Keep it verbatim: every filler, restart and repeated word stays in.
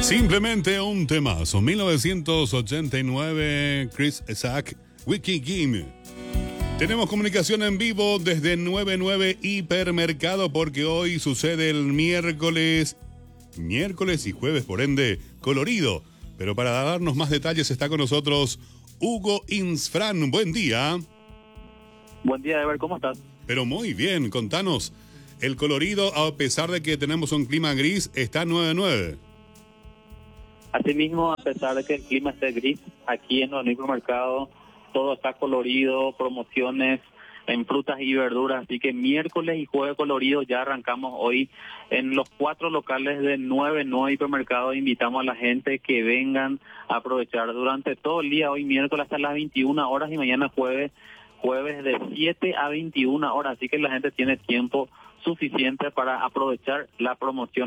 Simplemente un temazo. mil novecientos ochenta y nueve, Chris Isaak, Wiki Game. Tenemos comunicación en vivo desde noventa y nueve Hipermercado porque hoy sucede el miércoles, miércoles y jueves, por ende, colorido. Pero para darnos más detalles está con nosotros Hugo Insfran. Buen día. Buen día, Ever, ¿cómo estás? Pero muy bien, contanos. El colorido, a pesar de que tenemos un clima gris, está nueve nueve. Asimismo, a pesar de que el clima esté gris, aquí en el hipermercado todo está colorido, promociones en frutas y verduras, así que miércoles y jueves colorido ya arrancamos hoy en los cuatro locales de nueve nueve hipermercados. Invitamos a la gente que vengan a aprovechar durante todo el día, hoy miércoles hasta las veintiuna horas y mañana jueves, jueves de siete a veintiuna horas, así que la gente tiene tiempo suficiente para aprovechar la promoción.